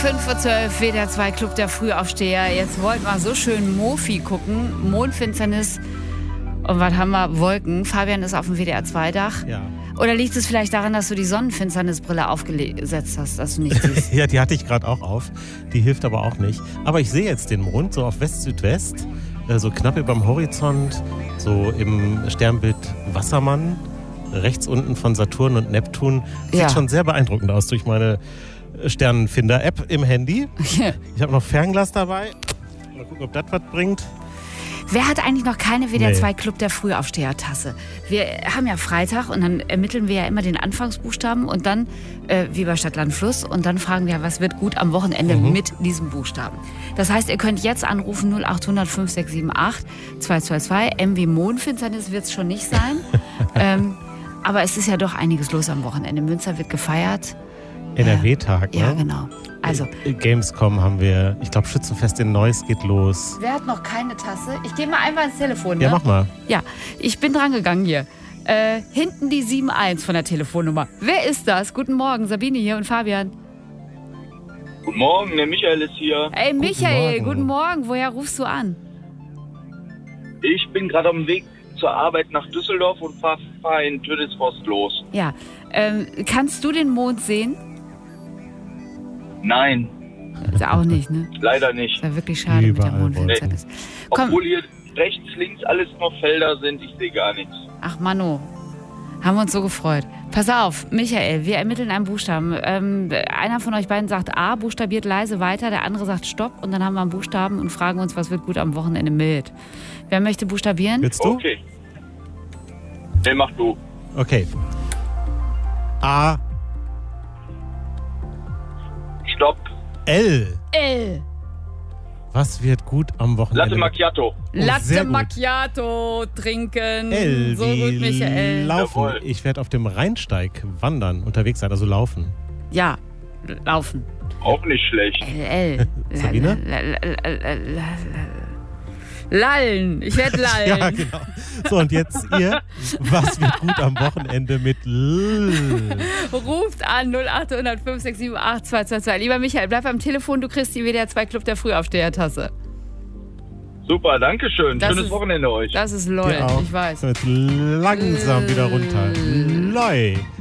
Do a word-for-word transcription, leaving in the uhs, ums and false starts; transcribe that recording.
fünf vor zwölf, W D R zwei Club der Frühaufsteher. Jetzt wollten wir so schön Mofi gucken. Mondfinsternis. Und was haben wir? Wolken. Fabian ist auf dem W D R zwei Dach. Ja. Oder liegt es vielleicht daran, dass du die Sonnenfinsternisbrille aufgesetzt hast, dass du nicht siehst? Ja, die hatte ich gerade auch auf. Die hilft aber auch nicht. Aber ich sehe jetzt den Mond so auf West-Südwest, äh, so knapp über dem Horizont, so im Sternbild Wassermann, rechts unten von Saturn und Neptun. Sieht Ja. schon sehr beeindruckend aus durch meine Sternenfinder-App im Handy. Ich habe noch Fernglas dabei. Mal gucken, ob das was bringt. Wer hat eigentlich noch keine W D R zwei Nee. Club der Frühaufsteher-Tasse? Wir haben ja Freitag und dann ermitteln wir ja immer den Anfangsbuchstaben und dann, äh, wie bei Stadt, Land, Fluss, und dann fragen wir, was wird gut am Wochenende Mhm. mit diesem Buchstaben. Das heißt, ihr könnt jetzt anrufen null acht hundert fünf sechs sieben acht zwei zwei zwei. M wie Mondfinsternis wird es schon nicht sein. ähm, aber es ist ja doch einiges los am Wochenende. Münster wird gefeiert. N R W-Tag, Ja, ne? genau. Also, Gamescom haben wir. Ich glaube, Schützenfest in Neuss geht los. wer hat noch keine Tasse? Ich gehe mal einfach ins Telefon, ne? Ja, mach mal. Ja, ich bin dran gegangen hier. Äh, hinten die sieben eins von der Telefonnummer. Wer ist das? Guten Morgen, Sabine hier und Fabian. Guten Morgen, der Michael ist hier. Ey, Michael, Morgen. guten Morgen. Woher rufst du an? Ich bin gerade auf dem Weg zur Arbeit nach Düsseldorf und fahre fahr in Tödelsforst los. Ja, ähm, kannst du den Mond sehen? Nein, Ist auch nicht, ne? leider nicht. Ist ja wirklich schade mit der Überall Mondfinsternis. Komm, Obwohl hier rechts, links alles noch Felder sind, ich sehe gar nichts. ach Mano, haben wir uns so gefreut. Pass auf, Michael, wir ermitteln einen Buchstaben. Ähm, einer von euch beiden sagt A, buchstabiert leise weiter, der andere sagt Stopp und dann haben wir einen Buchstaben und fragen uns, was wird gut am Wochenende mit. Wer möchte buchstabieren? Willst du? Okay. Den mach du. Okay. A, Stopp. L. L. Was wird gut am Wochenende? Latte Macchiato. Oh, sehr Latte gut. Macchiato trinken. L so wie gut, Michael. laufen. Jawohl. Ich werde auf dem Rheinsteig wandern, unterwegs sein, also laufen. Ja, laufen. Auch nicht schlecht. L, L. Sabine? La- la- la- la- la- Lallen. Ich werde lallen. Ja, genau. So, und jetzt ihr, was wird gut am Wochenende mit L? Ruft an null acht hundert fünf sechs sieben acht zwei zwei zwei. Lieber Michael, bleib am Telefon, du kriegst die W D R zwei Club der Frühaufsteher-Tasse. Super, danke schön. Das Schönes ist- Wochenende euch. Das ist lol, Dir auch. ich weiß. So, jetzt langsam wieder runter. Loi.